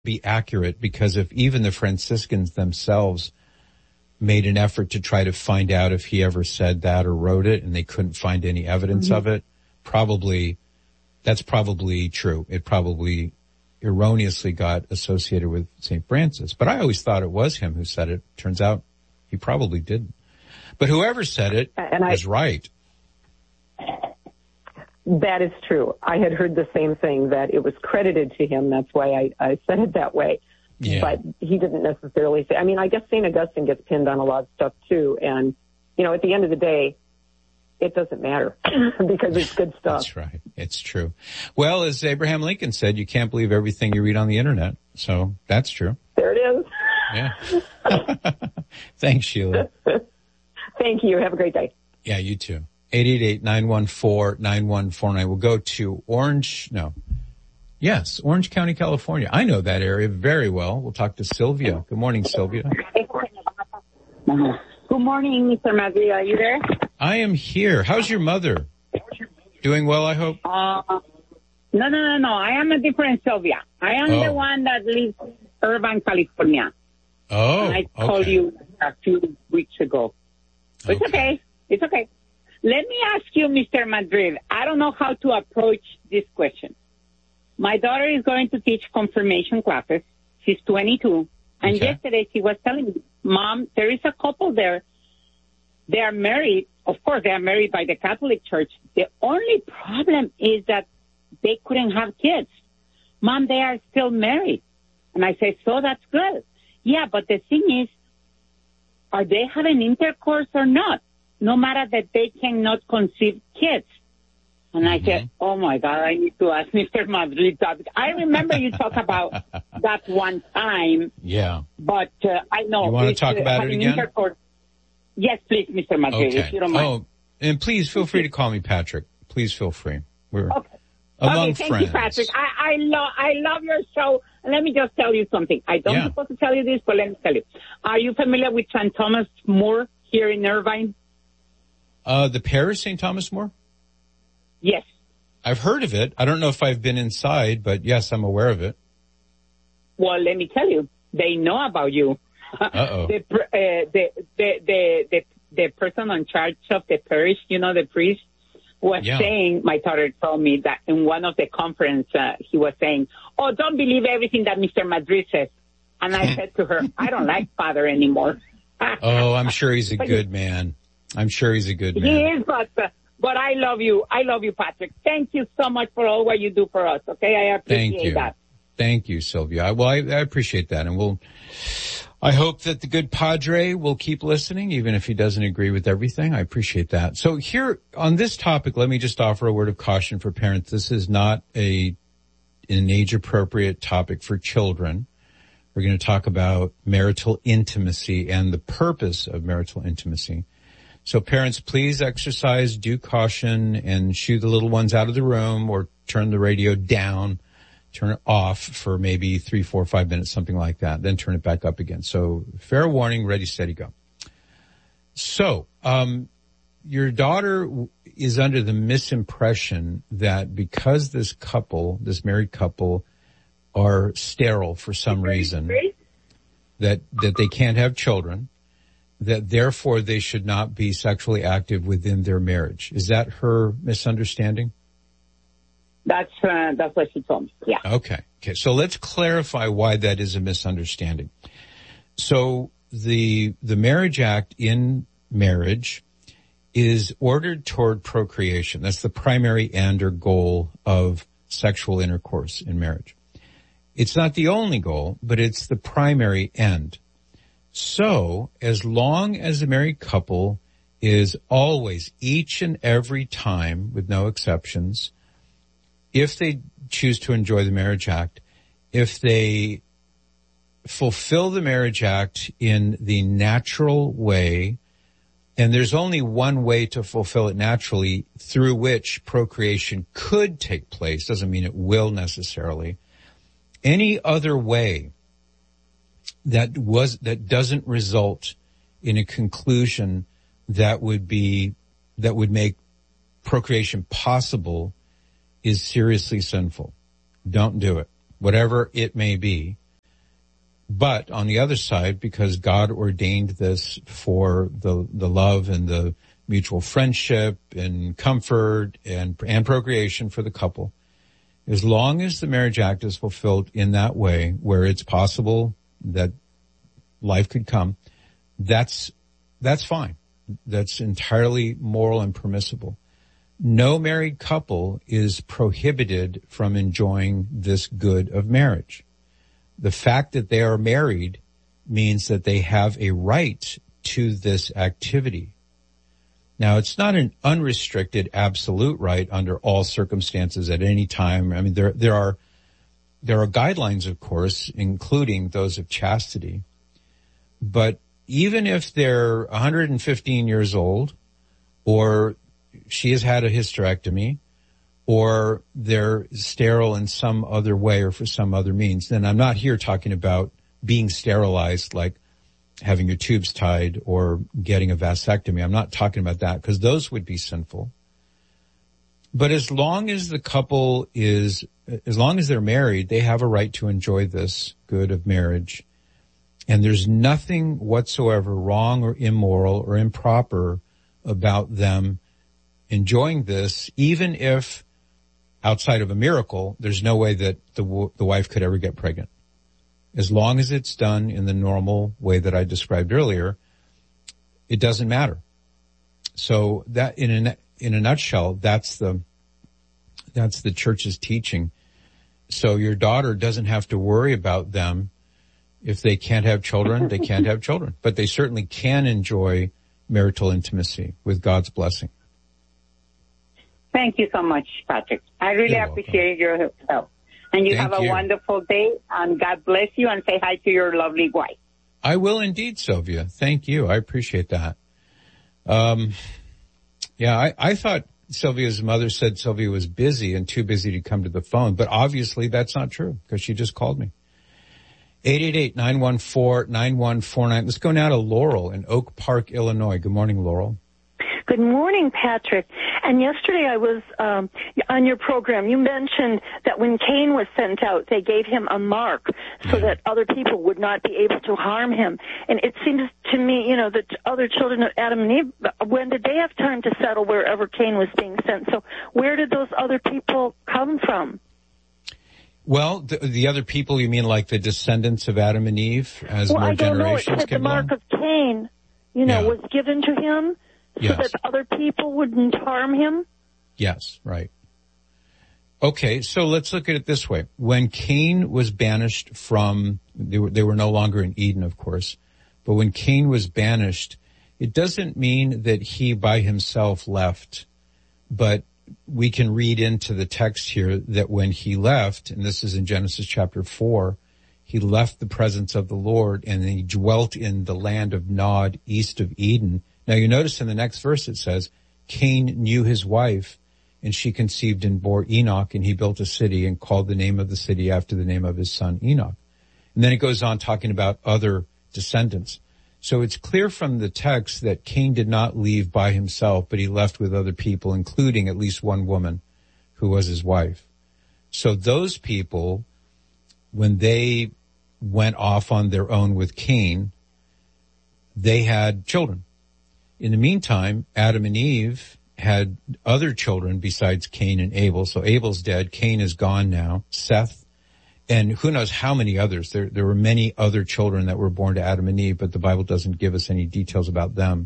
be accurate, because if even the Franciscans themselves made an effort to try to find out if he ever said that or wrote it and they couldn't find any evidence of it, that's probably true. It probably erroneously got associated with St. Francis. But I always thought it was him who said it. Turns out he probably didn't. But whoever said it was right. That is true. I had heard the same thing, that it was credited to him. That's why I said it that way. Yeah. But he didn't necessarily say. I mean, I guess St. Augustine gets pinned on a lot of stuff too. And, you know, at the end of the day, it doesn't matter because it's good stuff. That's right. It's true. Well, as Abraham Lincoln said, you can't believe everything you read on the internet. So that's true. There it is. Yeah. Thanks, Sheila. Thank you. Have a great day. Yeah, you too. 888-914-9149. We'll go to Orange County, California. I know that area very well. We'll talk to Sylvia. Good morning, Sylvia. Good morning, Mr. Madrid. Are you there? I am here. How's your mother? Doing well, I hope? No. I am a different Sylvia. I am the one that lives in Irvine, California. Oh, and I called you a few weeks ago. But It's okay. Let me ask you, Mr. Madrid, I don't know how to approach this question. My daughter is going to teach confirmation classes. She's 22. And yesterday she was telling me, Mom, there is a couple there. They are married. Of course, they are married by the Catholic Church. The only problem is that they couldn't have kids. Mom, they are still married. And I said, so that's good. Yeah, but the thing is, are they having intercourse or not? No matter that they cannot conceive kids. And I said, oh, my God, I need to ask Mr. Madrid. I remember you talked about that one time. Yeah. But I know. You want to talk about it again? Yes, please, Mr. Madrid, if you don't mind. Oh, and please feel free to call me Patrick. Please feel free. We're among friends. Thank you, Patrick. I love your show. And let me just tell you something. I don't supposed to tell you this, but let me tell you. Are you familiar with St. Thomas More here in Irvine? The parish, St. Thomas More? Yes. I've heard of it. I don't know if I've been inside, but yes, I'm aware of it. Well, let me tell you, they know about you. Uh-oh. The person in charge of the parish, you know, the priest, was saying, my daughter told me that in one of the conference, he was saying, oh, don't believe everything that Mr. Madrid says. And I said to her, I don't like Father anymore. Oh, I'm sure he's a good man. I'm sure he's a good man. He is, but I love you. I love you, Patrick. Thank you so much for all what you do for us, okay? I appreciate that. Thank you, Sylvia. Well, I appreciate that. And I hope that the good Padre will keep listening, even if he doesn't agree with everything. I appreciate that. So here, on this topic, let me just offer a word of caution for parents. This is not an age-appropriate topic for children. We're going to talk about marital intimacy and the purpose of marital intimacy. So parents, please exercise due caution and shoo the little ones out of the room or turn the radio down, turn it off for maybe 3, 4, 5 minutes, something like that. Then turn it back up again. So fair warning, ready, steady, go. So, your daughter is under the misimpression that because this married couple are sterile for some reason, that they can't have children, that therefore they should not be sexually active within their marriage. Is that her misunderstanding? That's what she told me. Yeah. Okay. So let's clarify why that is a misunderstanding. So the Marriage Act in marriage is ordered toward procreation. That's the primary end or goal of sexual intercourse in marriage. It's not the only goal, but it's the primary end. So, as long as the married couple is always, each and every time, with no exceptions, if they choose to enjoy the Marriage Act, if they fulfill the Marriage Act in the natural way, and there's only one way to fulfill it naturally through which procreation could take place, doesn't mean it will necessarily, any other way that doesn't result in a conclusion that would make procreation possible is seriously sinful. Don't do it. Whatever it may be, But on the other side, because God ordained this for the love and the mutual friendship and comfort and procreation for the couple, as long as the marriage act is fulfilled in that way, where it's possible that life could come, that's fine. That's entirely moral and permissible. No married couple is prohibited from enjoying this good of marriage. The fact that they are married means that they have a right to this activity. Now, it's not an unrestricted absolute right under all circumstances at any time. I mean, there are guidelines, of course, including those of chastity. But even if they're 115 years old, or she has had a hysterectomy, or they're sterile in some other way or for some other means, then I'm not here talking about being sterilized, like having your tubes tied or getting a vasectomy. I'm not talking about that, because those would be sinful. But as long as the couple as long as they're married, they have a right to enjoy this good of marriage. And there's nothing whatsoever wrong or immoral or improper about them enjoying this, even if outside of a miracle, there's no way that the wife could ever get pregnant. As long as it's done in the normal way that I described earlier, it doesn't matter. So that in a nutshell, that's the church's teaching. So your daughter doesn't have to worry about them. If they can't have children, they can't have children, but they certainly can enjoy marital intimacy with God's blessing. Thank you so much, Patrick. I really appreciate your help. And you have a wonderful day, and God bless you, and say hi to your lovely wife. I will indeed, Sylvia. Thank you. I appreciate that. I thought Sylvia's mother said Sylvia was busy and too busy to come to the phone, but obviously that's not true, because she just called me. 888-914-9149. Let's go now to Laurel in Oak Park, Illinois. Good morning, Laurel. Good morning, Patrick. And yesterday I was on your program. You mentioned that when Cain was sent out, they gave him a mark so that other people would not be able to harm him. And it seems to me, the other children of Adam and Eve, when did they have time to settle wherever Cain was being sent? So where did those other people come from? Well, the other people, you mean like the descendants of Adam and Eve as more generations came along? The mark of Cain, was given to him so that other people wouldn't harm him? Yes, right. Okay, so let's look at it this way. When Cain was banished from, they were no longer in Eden, of course, but when Cain was banished, it doesn't mean that he by himself left, but we can read into the text here that when he left, and this is in Genesis chapter 4, he left the presence of the Lord and he dwelt in the land of Nod east of Eden. Now you notice in the next verse it says, Cain knew his wife and she conceived and bore Enoch, and he built a city and called the name of the city after the name of his son Enoch. And then it goes on talking about other descendants. So it's clear from the text that Cain did not leave by himself, but he left with other people, including at least one woman who was his wife. So those people, when they went off on their own with Cain, they had children. In the meantime, Adam and Eve had other children besides Cain and Abel. So Abel's dead. Cain is gone now. Seth. And who knows how many others. There were many other children that were born to Adam and Eve, but the Bible doesn't give us any details about them.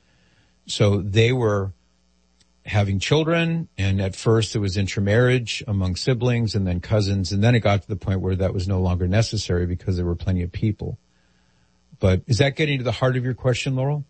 So they were having children, and at first it was intermarriage among siblings and then cousins, and then it got to the point where that was no longer necessary because there were plenty of people. But is that getting to the heart of your question, Laurel?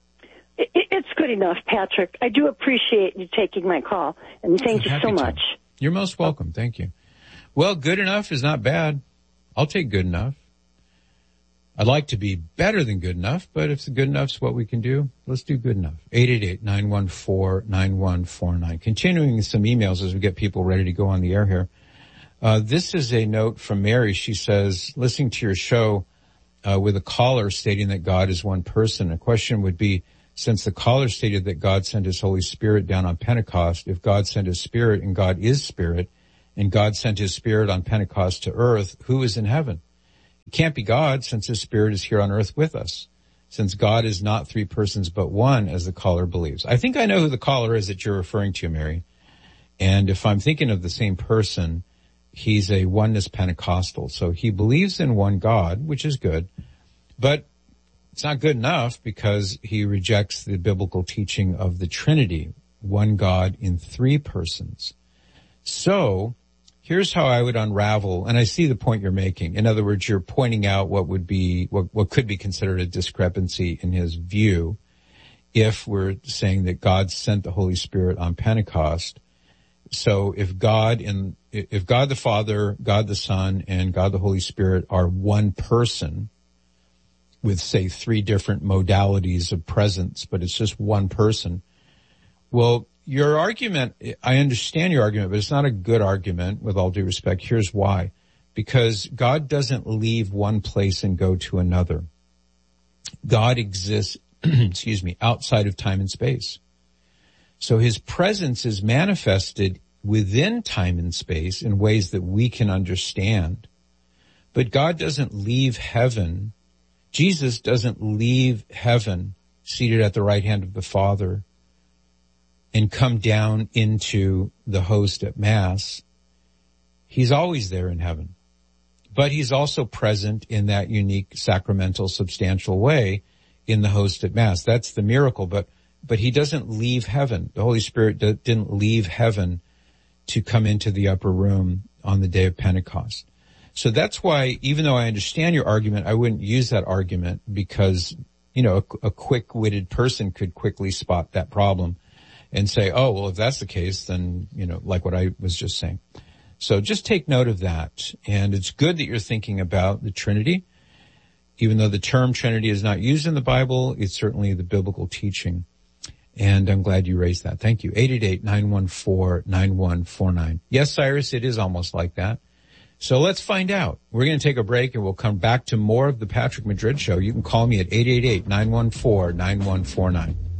It's good enough, Patrick. I do appreciate you taking my call, and thank you so much. You're most welcome. Thank you. Well, good enough is not bad. I'll take good enough. I'd like to be better than good enough, but if good enough's what we can do, let's do good enough. 888-914-9149. Continuing some emails as we get people ready to go on the air here. This is a note from Mary. She says, listening to your show with a caller stating that God is one person, a question would be, since the caller stated that God sent his Holy Spirit down on Pentecost, if God sent his Spirit and God is Spirit, and God sent his Spirit on Pentecost to earth, who is in heaven? It can't be God, since his spirit is here on earth with us, since God is not three persons but one, as the caller believes. I think I know who the caller is that you're referring to, Mary. And if I'm thinking of the same person, he's a oneness Pentecostal. So he believes in one God, which is good, but it's not good enough because he rejects the biblical teaching of the Trinity, one God in three persons. So here's how I would unravel, and I see the point you're making. In other words, you're pointing out what could be considered a discrepancy in his view if we're saying that God sent the Holy Spirit on Pentecost. So if God the Father, God the Son, and God the Holy Spirit are one person with, say, three different modalities of presence, but it's just one person, well, your argument, I understand your argument, but it's not a good argument, with all due respect. Here's why. Because God doesn't leave one place and go to another. God exists, outside of time and space. So his presence is manifested within time and space in ways that we can understand. But God doesn't leave heaven. Jesus doesn't leave heaven seated at the right hand of the Father and come down into the host at Mass. He's always there in heaven. But he's also present in that unique, sacramental, substantial way in the host at Mass. That's the miracle, but he doesn't leave heaven. The Holy Spirit didn't leave heaven to come into the upper room on the day of Pentecost. So that's why, even though I understand your argument, I wouldn't use that argument because, a quick-witted person could quickly spot that problem and say, oh, well, if that's the case, then, like what I was just saying. So just take note of that. And it's good that you're thinking about the Trinity. Even though the term Trinity is not used in the Bible, it's certainly the biblical teaching. And I'm glad you raised that. Thank you. 888-914-9149. Yes, Cyrus, it is almost like that. So let's find out. We're going to take a break and we'll come back to more of the Patrick Madrid Show. You can call me at 888-914-9149.